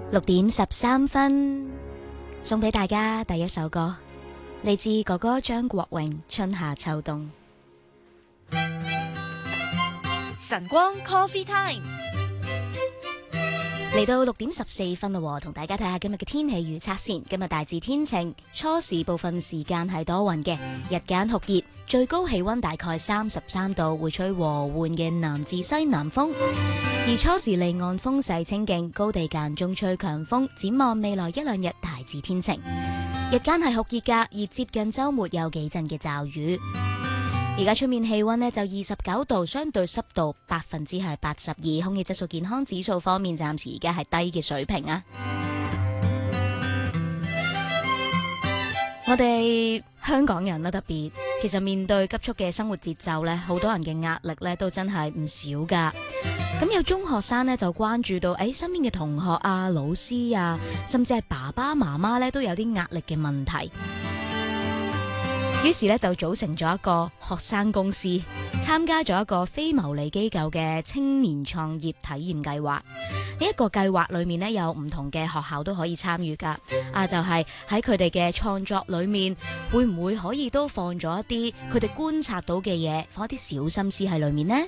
6:13，送俾大家第一首歌，嚟自哥哥張國榮《春夏秋冬》。 晨光 Coffee Time， 嚟到6:14啦，同大家睇下今日嘅天氣預測先。今日大致天晴，初時部分時間係多雲嘅，日間酷熱，最高氣溫大概33度，會吹和緩嘅南至西南風。而初時離岸風勢清勁，高地間中吹強風。展望未來一兩日大致天晴，日間係酷熱㗎，而接近週末有幾陣嘅驟雨。而家出面氣溫呢就29度，相對濕度82%，空氣質素健康指數方面暫時而家係低嘅水平啊。我哋香港人啦，特別其實面對急速嘅生活節奏呢，好多人嘅壓力呢都真係唔少噶。咁有中學生呢就關注到，身邊嘅同學啊、老師啊，甚至係爸爸媽媽呢都有啲壓力嘅問題。於是咧就組成咗一個學生公司，參加咗一個非牟利機構嘅青年創業體驗計劃。呢一個計劃裏面呢，有唔同嘅學校都可以參與噶。就係喺佢哋嘅創作裏面，會唔會可以都放咗一啲佢哋觀察到嘅嘢，放一啲小心思喺裏面呢？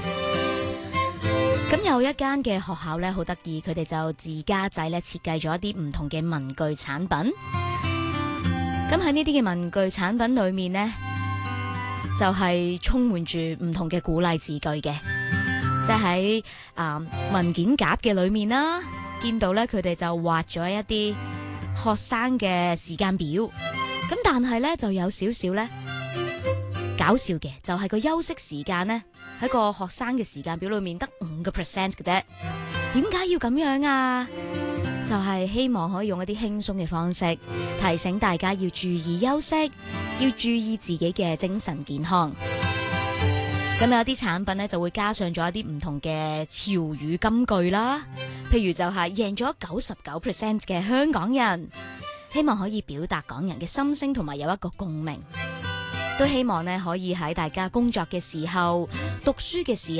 咁有一間嘅學校呢，好得意，佢哋就自家製咧設計咗一啲唔同嘅文具產品。咁喺呢啲嘅文具產品裏面呢，就係充滿住唔同嘅鼓勵字句嘅，即係喺文件夾嘅裏面啦，見到咧佢哋就畫咗一啲學生嘅時間表，咁但係咧就有少少咧搞笑嘅，就係個休息時間呢，喺個學生嘅時間表裏面得5%嘅啫，點解要咁樣啊？就係希望可以用一啲輕鬆嘅方式提醒大家要注意休息，要注意自己嘅精神健康。咁有啲產品呢，就會加上咗一啲唔同嘅潮語金句啦，譬如就係贏咗99% 嘅香港人，希望可以表達港人嘅心聲同埋有一個共鳴。都希望呢，可以喺大家工作嘅時候、讀書嘅時